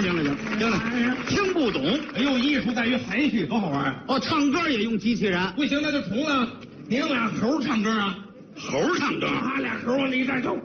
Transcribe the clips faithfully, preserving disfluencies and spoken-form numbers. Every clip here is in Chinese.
行了行行了，听不懂。 哎呦，艺术在于含蓄，多好玩啊！ 哦，唱歌也用机器人， 不行，那就重了。您俩猴唱歌啊？ 猴唱歌， 他俩猴往里一站，走。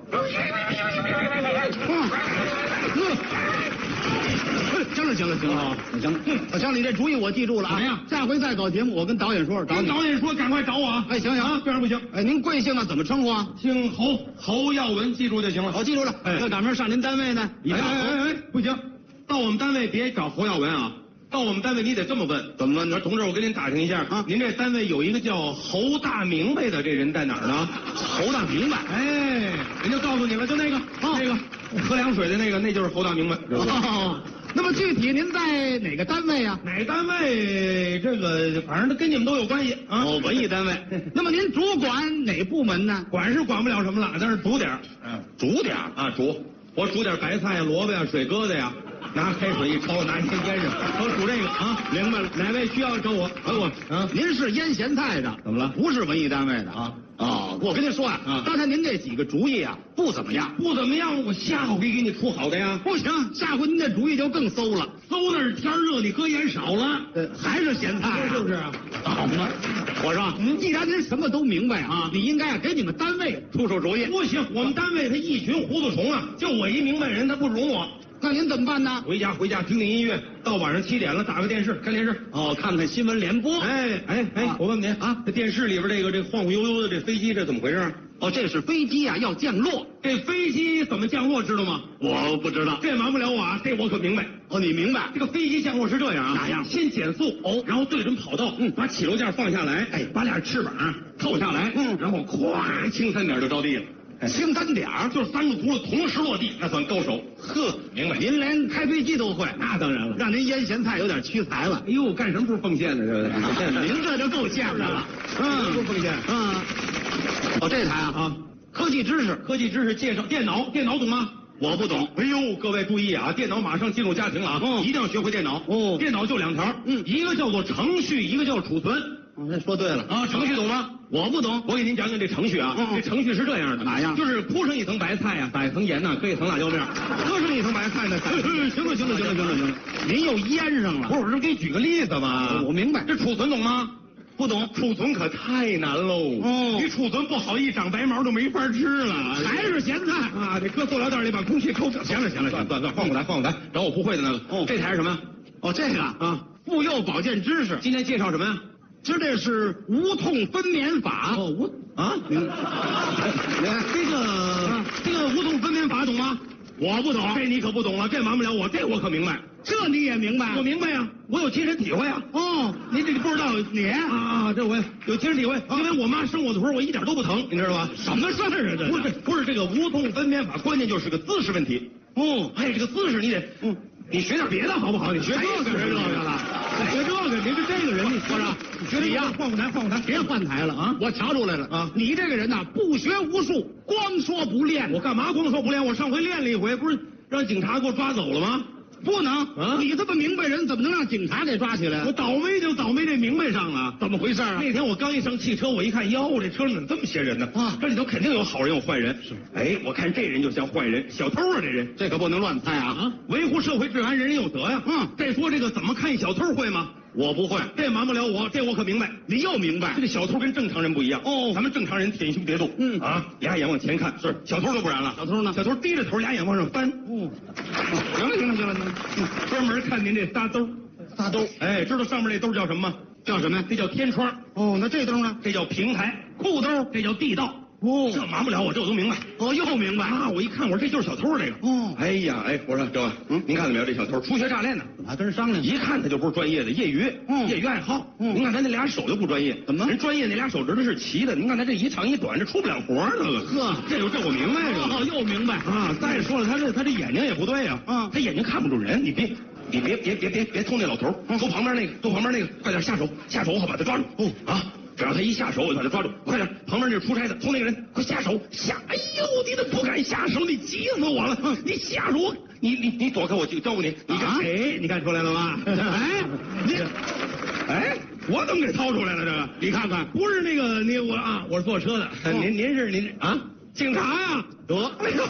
行了行了行了，行了，我行，你这主意我记住了啊。 怎么样？ 下回再搞节目，我跟导演说，找跟你。 导演说，赶快找我啊！ 哎，行行啊，这样不行。 哎，您贵姓啊？怎么称呼啊？ 姓侯，侯耀文，记住就行了。 我记住了。 哎要赶明儿上您单位呢，你哎找哎哎哎，不行，到我们单位别找侯耀文啊。到我们单位你得这么问， 怎么问呢？ 同志，我跟您打听一下啊， 您这单位有一个叫侯大明白的，这人在哪儿呢？ 侯大明白。 哎，人就告诉你了，就那个， 哦那个喝凉水的那个，那就是侯大明白。 哦，那么具体您在哪个单位啊？ 哪单位？这个反正跟你们都有关系啊。 哦，文艺单位。那么您主管哪部门呢？ 管是管不了什么了，但是煮点儿嗯， 煮点儿啊煮，我煮点白菜呀、萝卜呀、水疙瘩呀，拿开水一焯，拿盐腌上，我煮这个啊。 明白了。 哪位需要找我？找我啊。 您是腌咸菜的， 怎么了不是文艺单位的啊？ 哦，我跟您说啊， 啊刚才您这几个主意啊，不怎么样。 不怎么样，我下回给你出好的呀。 不行，下回您这主意就更馊了。 馊那是天热，你搁盐少了。 呃，还是咸菜、啊， 是不是啊？ 好嘛，我说， 嗯既然您什么都明白啊，你应该啊给你们单位出出主意。 不行，我们单位他一群糊涂虫啊，就我一明白人，他不容我。 那您怎么办呢？ 回家回家听听音乐，到晚上七点了打个电视看电视。 哦，看看新闻联播。 哎哎哎， 啊我问您啊，这电视里边这个这晃晃悠悠的这飞机，这怎么回事？ 哦，这是飞机啊要降落。 这飞机怎么降落知道吗？ 我不知道。 这瞒不了我啊，这我可明白。 哦，你明白？ 这个飞机降落是这样啊， 哪样先减速哦，然后对准跑道，嗯，把起落架放下来，哎，把俩翅膀扣下来， 嗯然后咵，轻三点就着地了。 轻三点儿， 就是三个轱辘同时落地，那算高手。 呵， 明白您连开飞机都会， 那当然了。 让您腌咸菜有点屈才了。 哎呦，干什么不是奉献的？这您这就够呛的了。 嗯，不是奉献。 嗯，哦，这台啊啊，科技知识， 科技知识介绍电脑，电脑懂吗？ 我不懂。 哎呦，各位注意啊，电脑马上进入家庭了啊， 嗯一定要学会电脑。 哦电脑就两条， 嗯一个叫做程序，一个叫储存。 哦，那说对了啊，程序懂吗？ 我不懂。 我给您讲讲这程序啊， 嗯嗯这程序是这样的， 哪样就是铺上一层白菜呀、撒一层盐呐、搁一层辣椒面，搁上一层白菜呢，撒一层行了行了行了行了行了，您又腌上了。 不是，我是给你举个例子嘛。 我明白这储存懂吗？ 不懂。 储存可太难喽。 哦你储存不好，一长白毛就没法吃了。 还是咸菜啊，得搁塑料袋里把空气抠掉。行了行了，算算算，换过来换过来，找我不会的那个。 哦这台是什么？ 哦，这个啊， 妇幼保健知识， 今天介绍什么呀？ 知这是无痛分娩法。 哦，无啊， 您这个这个无痛分娩法懂吗？ 我不懂， 这你可不懂了，这瞒不了我，这我可明白。 这你也明白？ 我明白呀，我有亲身体会啊。 哦， 您这个不知道你啊啊，这我有亲身体会，因为我妈生我的时候我一点都不疼，你知道吧？ 什么事儿啊？这不是不是这个无痛分娩法，关键就是个姿势问题。 哦， 哎，这个姿势你得，嗯，你学点别的好不好？你学这个学这个了， 学这个，您是这个人，你说着，学你呀换换台，换换台， 别换台了啊！我瞧出来了啊你这个人呐，不学无术，光说不练。 我干嘛光说不练？我上回练了一回，不是让警察给我抓走了吗？ 不能啊你这么明白人，怎么能让警察给抓起来？ 我倒霉就倒霉这明白上了。 怎么回事啊？ 那天我刚一上汽车，我一看，哟，这车上怎么这么些人呢？ 啊这里头肯定有好人有坏人。是，哎，我看这人就像坏人，小偷啊，这人。 这可不能乱猜啊！ 啊，维护社会治安，人人有责呀。 嗯再说这个怎么看小偷会吗？ 我不会， 这瞒不了我，这我可明白。 你又明白这个小偷跟正常人不一样哦咱们正常人舔胸叠肚， 嗯啊，俩眼往前看，是小偷就不然了。 小偷呢小偷低着头，俩眼往上翻， 哦，行了行了行了行了， 专门看您这仨兜， 仨兜， 哎，知道上面这兜叫什么吗？ 叫什么呀？ 这叫天窗， 哦，那这兜呢？ 这叫平台， 裤兜。 这叫地道。 哦这瞒不了我，这我都明白。 哦，又明白啊，我一看，我说这就是小偷这个。 哦哎呀，哎，我说这位， 嗯您看到没有？这小偷初学乍练呢， 还跟人商量一看他就不是专业的，业余， 嗯业余爱好。 嗯您看他那俩手就不专业， 怎么人专业那俩手指头是齐的？您看他这一长一短，这出不了活儿，这个。 呵这有这我明白这个。 哦，又明白啊，再说了，他这他这眼睛也不对呀、 嗯他眼睛看不住人，你别，你别别别别别偷那老头儿， 嗯偷旁边那个，偷旁边那个，快点下手，下手，我把他抓住。哦啊，只要他一下手，我就把他抓住，快点，旁边那是出差的，偷那个人，快下手，下！哎呦，你怎么不敢下手？你急死我了！ 嗯你下手，你你你躲开我，招呼你，你看， 啊哎，你看出来了吧？ 哎， 你，哎，我怎么给掏出来了？这个， 你看看， 不是那个你我啊，我是坐车的， 哦您您是您啊，警察呀？ 得。 哎呦。